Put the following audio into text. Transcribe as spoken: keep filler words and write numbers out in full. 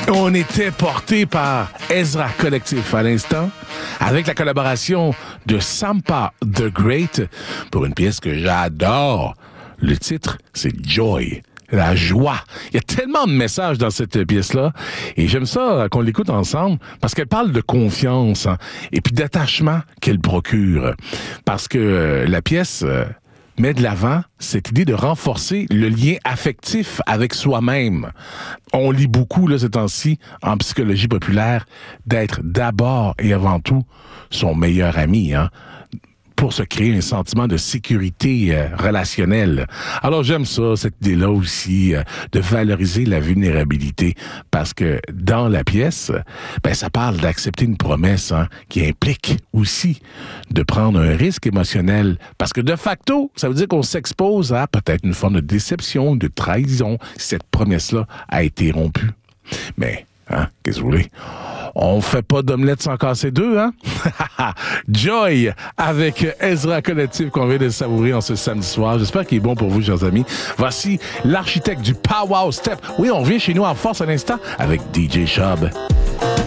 On était porté par Ezra Collectif à l'instant, avec la collaboration de Sampa the Great pour une pièce que j'adore. Le titre, c'est Joy. La joie. Il y a tellement de messages dans cette pièce-là et j'aime ça qu'on l'écoute ensemble parce qu'elle parle de confiance hein, et puis d'attachement qu'elle procure. Parce que euh, la pièce euh, met de l'avant cette idée de renforcer le lien affectif avec soi-même. On lit beaucoup là, ces temps-ci en psychologie populaire d'être d'abord et avant tout son meilleur ami, hein. Pour se créer un sentiment de sécurité euh, relationnelle. Alors j'aime ça, cette idée-là aussi, euh, de valoriser la vulnérabilité, parce que dans la pièce, ben ça parle d'accepter une promesse hein, qui implique aussi de prendre un risque émotionnel, parce que de facto, ça veut dire qu'on s'expose à peut-être une forme de déception, de trahison, si cette promesse-là a été rompue. Mais, hein, qu'est-ce que vous voulez? On fait pas d'omelette sans casser deux, hein? Joy avec Ezra Collectif qu'on vient de savourer en ce samedi soir. J'espère qu'il est bon pour vous, chers amis. Voici l'architecte du Pow Wow Step. Oui, on revient chez nous en force à l'instant avec D J Shub.